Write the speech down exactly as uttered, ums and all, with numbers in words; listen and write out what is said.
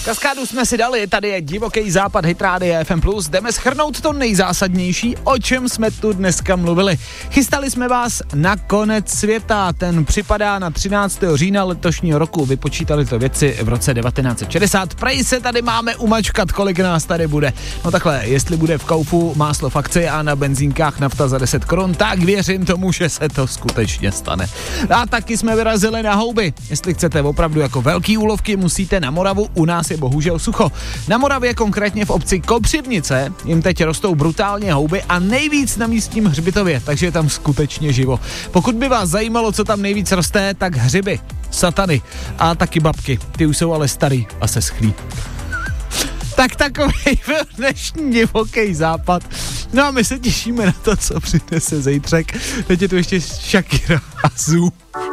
Kaskádu jsme si dali, tady je divoký západ Hit Rádia F M plus. Jdeme shrnout to nejzásadnější, o čem jsme tu dneska mluvili. Chystali jsme vás na konec světa, ten připadá na třináctého října letošního roku. Vypočítali to vědci v roce devatenáct set šedesát. Prej se tady máme umačkat, kolik nás tady bude. No takhle, jestli bude v Kaufu máslo v akci a na benzínkách nafta za deset korun, tak věřím tomu, že se to skutečně stane. A taky jsme vyrazili na houby. Jestli chcete opravdu jako velký úlovky, musíte na Moravu, u nás je bohužel sucho. Na Moravě, konkrétně v obci Kopřivnice, jim teď rostou brutálně houby a nejvíc na místním hřbitově, takže je tam skutečně živo. Pokud by vás zajímalo, co tam nejvíc roste, tak hřiby, satany a taky babky. Ty už jsou ale starý a se schlí. Tak takový byl dnešní divoký západ. No a my se těšíme na to, co přinese zítřek. Teď je tu ještě Shakira a Zoo.